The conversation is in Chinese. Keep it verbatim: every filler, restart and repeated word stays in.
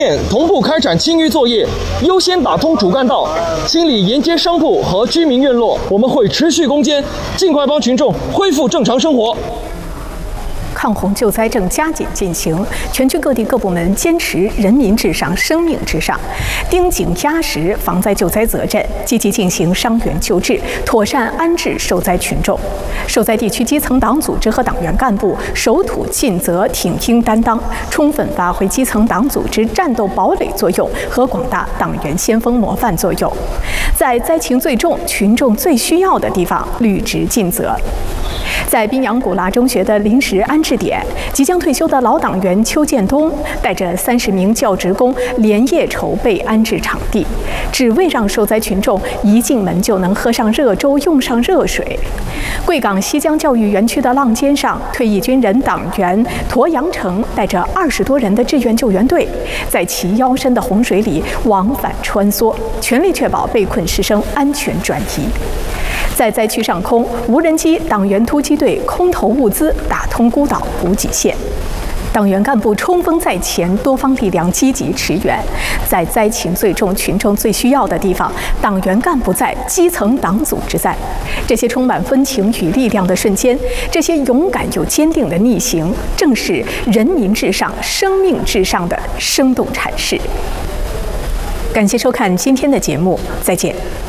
同步开展清淤作业，优先打通主干道，清理沿街商铺和居民院落。我们会持续攻坚，尽快帮群众恢复正常生活。 抗洪救灾正加紧进行，全区各地各部门坚持人民至上、生命至上，盯紧压实防灾救灾责任，积极进行伤员救治，妥善安置受灾群众。受灾地区基层党组织和党员干部守土尽责、挺膺担当，充分发挥基层党组织战斗堡垒作用和广大党员先锋模范作用，在灾情最重、群众最需要的地方履职尽责。在宾阳古拉中学的临时安置点，即将退休的老党员邱建东带着三十名教职工连夜筹备安置场地，只为让受灾群众一进门就能喝上热粥、用上热水。贵港西江教育园区的浪尖上，退役军人党员驼阳成带着二十多人的志愿救援队，在齐腰深的洪水里往返穿梭，全力确保被困师生安全转移。在灾区上空，无人机党员突击队空投物资，打通孤岛补给线。党员干部冲锋在前，多方力量积极驰援。在灾情最重、群众最需要的地方，党员干部在，基层党组织在。这些充满温情与力量的瞬间，这些勇敢又坚定的逆行，正是人民至上、生命至上的生动阐释。感谢收看今天的节目，再见。